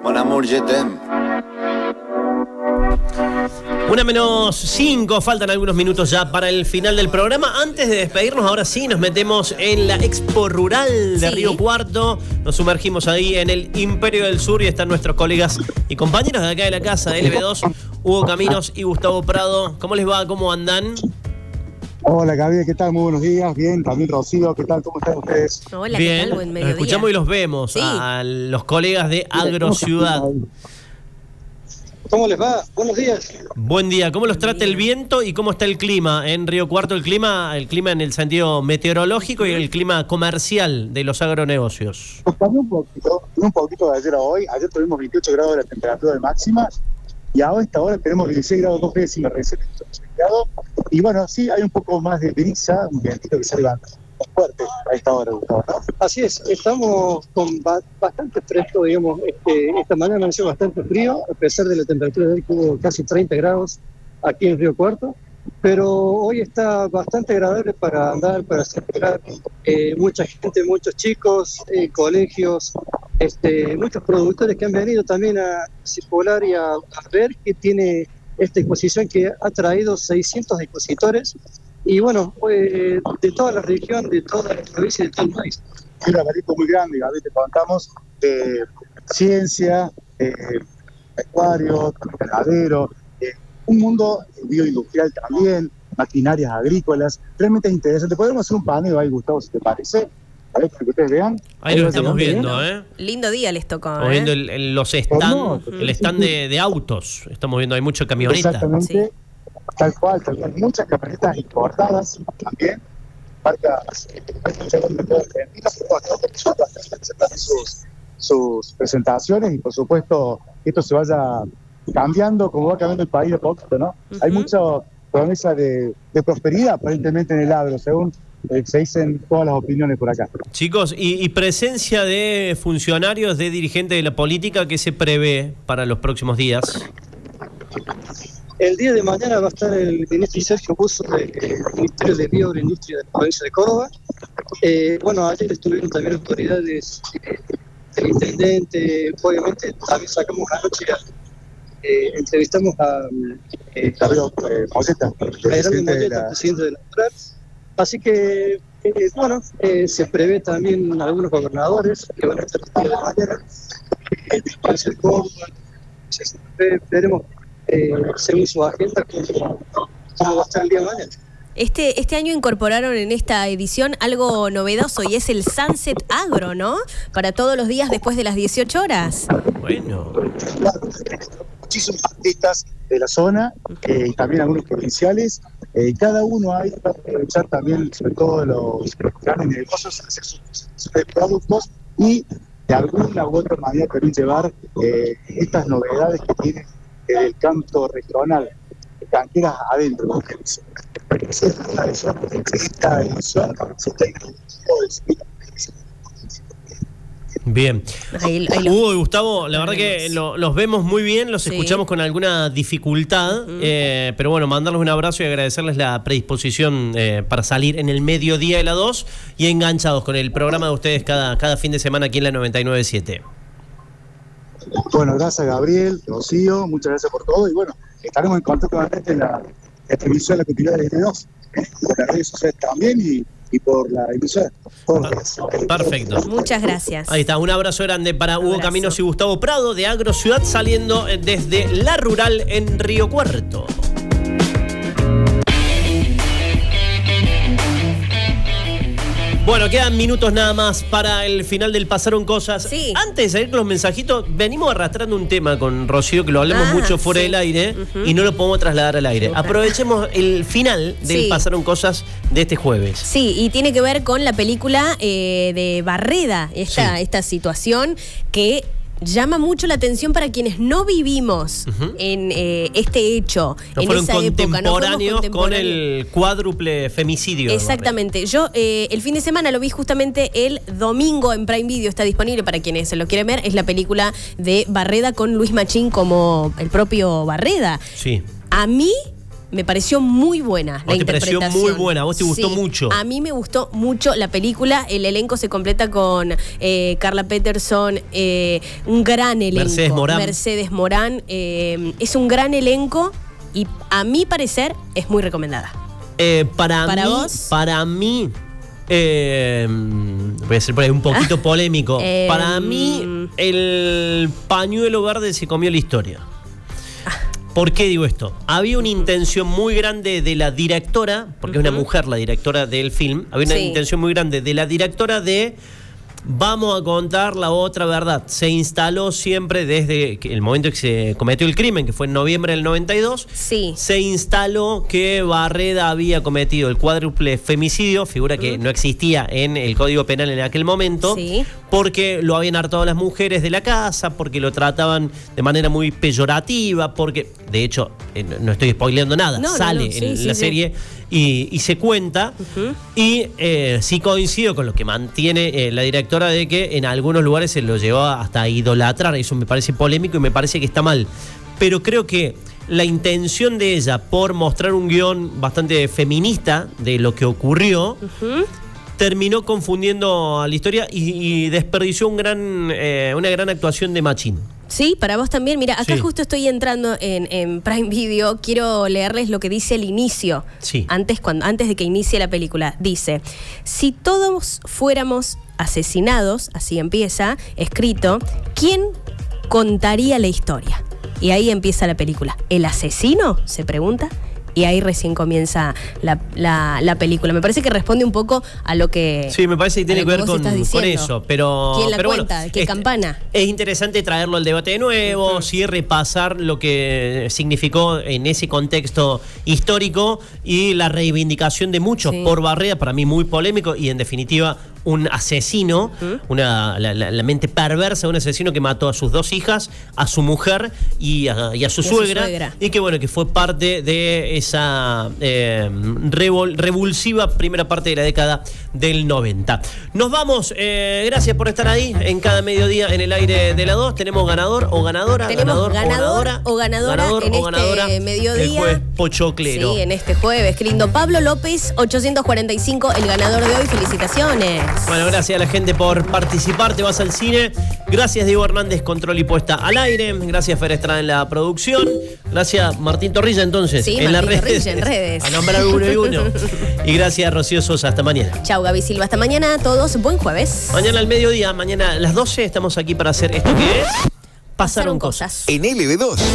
Mon amour, je t'aime. 1:05, faltan algunos minutos ya para el final del programa. Antes de despedirnos, ahora sí, nos metemos en la Expo Rural de Río Cuarto. Nos sumergimos ahí en el Imperio del Sur y están nuestros colegas y compañeros de acá de la casa de LB2, Hugo Caminos y Gustavo Prado. ¿Cómo les va? ¿Cómo andan? Hola Gabriel, ¿qué tal? Muy buenos días. Bien, también Rocío, ¿qué tal? ¿Cómo están ustedes? Hola, Bien, ¿qué tal? Buen los mediodía. escuchamos y los vemos a los colegas de Agrociudad. ¿Cómo les va? Buenos días. Buen día. ¿Cómo los trata el viento y cómo está el clima en Río Cuarto? El clima en el sentido meteorológico y el clima comercial de los agronegocios. Pues cambió un poquito de ayer a hoy. Ayer tuvimos 28 grados de la temperatura de máxima y a esta hora tenemos 16 grados, 2 veces sin la receta, 16 grados. Y bueno, sí, hay un poco más de brisa, un vientito que se levanta más fuerte a esta hora, Gustavo, ¿no? Así es, estamos con bastante fresco, digamos. Esta mañana amaneció bastante frío, a pesar de la temperatura de hoy, que hubo casi 30 grados aquí en Río Cuarto, pero hoy está bastante agradable para andar, para circular. Mucha gente, muchos chicos, colegios, muchos productores que han venido también a circular y a ver que tiene esta exposición que ha traído 600 expositores. Y bueno, de toda la región, de toda la provincia y de todo el país. Un abanico muy grande, Gabriel, te contamos de ciencia, acuario, ganadero, un mundo bioindustrial también, maquinarias agrícolas. Realmente es interesante. Podemos hacer un paneo ahí, Gustavo, si te parece. A ver, para que ustedes vean. Ahí lo estamos viendo, Lindo día les tocó. Estamos viendo los el stand de autos. Estamos viendo, hay mucha camioneta. Exactamente. Sí. Tal cual, muchas camionetas importadas también, marcas sus presentaciones y por supuesto esto se vaya cambiando como va cambiando el país de poquito, ¿no? Hay mucha promesa de prosperidad aparentemente en el agro, según se dicen todas las opiniones por acá. Chicos, y presencia de funcionarios, de dirigentes de la política, ¿qué se prevé para los próximos días? El día de mañana va a estar el ministro Sergio Busso del Ministerio de Bioindustria de la provincia de Córdoba. Bueno, ayer estuvieron también autoridades del intendente. Obviamente también sacamos anoche, entrevistamos a Gerardo Molleta, presidente de la Rural. Así que, bueno, se prevé también algunos gobernadores que van a estar el día de mañana. El provincia de Córdoba. Veremos según su agenda cómo va a estar el día de mañana. Este año incorporaron en esta edición algo novedoso y es el Sunset Agro, ¿no? Para todos los días después de las 18 horas. Bueno. Muchísimos artistas de la zona y también algunos provinciales. Cada uno ahí va a aprovechar también, sobre todo los grandes negocios, hacer sus productos y de alguna u otra manera también llevar estas novedades que tiene el canto regional, canteras adentro. Bien. Hugo y Gustavo, la verdad que los vemos muy bien, los escuchamos con alguna dificultad, pero bueno, mandarles un abrazo y agradecerles la predisposición para salir en el mediodía de la 2 y enganchados con el programa de ustedes cada fin de semana aquí en la 99.7. Bueno, gracias Gabriel, Rocío, muchas gracias por todo y bueno, estaremos en contacto nuevamente en la transmisión de la continuidad de LB2, por las redes sociales también y por la emisora. Perfecto. Muchas gracias. Ahí está, un abrazo grande para Hugo Caminos y Gustavo Prado de Agrociudad saliendo desde La Rural en Río Cuarto. Bueno, quedan minutos nada más para el final del Pasaron Cosas. Sí. Antes de salir con los mensajitos, venimos arrastrando un tema con Rocío que lo hablamos mucho fuera del aire y no lo podemos trasladar al aire. Aprovechemos el final del Pasaron Cosas de este jueves. Sí, y tiene que ver con la película de Barreda, esta situación que llama mucho la atención para quienes no vivimos en este hecho. No en fueron esa contemporáneos época, con el cuádruple femicidio. Exactamente. Yo el fin de semana lo vi justamente el domingo en Prime Video. Está disponible para quienes se lo quieren ver. Es la película de Barreda con Luis Machín como el propio Barreda. Sí. A mí me pareció muy buena la interpretación. ¿Te pareció muy buena? ¿A vos te gustó mucho? A mí me gustó mucho la película. El elenco se completa con Carla Peterson, un gran elenco. Mercedes Morán. Es un gran elenco y a mi parecer es muy recomendada. Para mí, voy a ser por ahí un poquito polémico. Para mí, el pañuelo verde se comió la historia. ¿Por qué digo esto? Había una intención muy grande de la directora, porque es una mujer la directora del film, había una intención muy grande de la directora de vamos a contar la otra verdad. Se instaló siempre desde el momento que se cometió el crimen, que fue en noviembre del 92, se instaló que Barreda había cometido el cuádruple femicidio, figura que no existía en el Código Penal en aquel momento, porque lo habían hartado a las mujeres de la casa, porque lo trataban de manera muy peyorativa, porque, de hecho, no estoy spoileando nada, sale en la serie y se cuenta, y sí coincido con lo que mantiene la directora de que en algunos lugares se lo llevó hasta a idolatrar. Eso me parece polémico y me parece que está mal, pero creo que la intención de ella por mostrar un guión bastante feminista de lo que ocurrió terminó confundiendo a la historia y desperdició una gran actuación de Machín. Sí, para vos también. Mira, acá justo estoy entrando en Prime Video. Quiero leerles lo que dice el inicio. Antes de que inicie la película. Dice: si todos fuéramos asesinados, así empieza, escrito, ¿quién contaría la historia? Y ahí empieza la película. ¿El asesino? Se pregunta. Y ahí recién comienza la película. Me parece que responde un poco a lo que... Sí, me parece que tiene que ver con eso. Pero, ¿quién la cuenta? Bueno, ¿Qué campana? Es interesante traerlo al debate de nuevo, repasar lo que significó en ese contexto histórico y la reivindicación de muchos por Barreda, para mí muy polémico y en definitiva un asesino, la mente perversa de un asesino que mató a sus 2 hijas, a su mujer y a su suegra, y que bueno, que fue parte de esa revulsiva primera parte de la década del 90. Nos vamos, gracias por estar ahí en cada mediodía en el aire de la 2. Tenemos ganador o ganadora. Tenemos ganador o ganadora en este mediodía. El jueves pochoclero. Sí, en este jueves. Qué lindo. Pablo López, 845, el ganador de hoy. Felicitaciones. Bueno, gracias a la gente por participar. Te vas al cine. Gracias, Diego Hernández, control y puesta al aire. Gracias, Fer Estrada en la producción. Gracias, Martín Torrilla, entonces, en las redes. A nombrar uno y uno. Y gracias, Rocío Sosa. Hasta mañana. Chau, Gaby Silva. Hasta mañana a todos. Buen jueves. Mañana al mediodía, mañana a las 12, estamos aquí para hacer esto que es Pasaron Cosas. En LB2.